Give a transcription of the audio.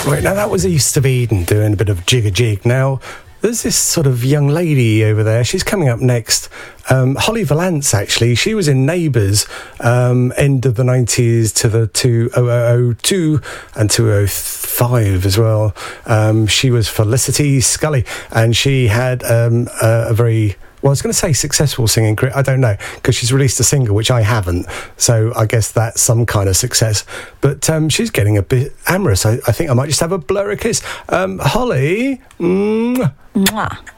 Right, now that was East of Eden doing a bit of jig-a-jig. Now, there's this sort of young lady over there. She's coming up next. Holly Valance, actually. She was in Neighbours, end of the 90s to the 2002 and 2005 as well. She was Felicity Scully, and she had a very... Well, I was going to say successful singing career. I don't know, because she's released a single, which I haven't. So I guess that's some kind of success. But she's getting a bit amorous. I think I might just have a blur a kiss. Holly. Mwah.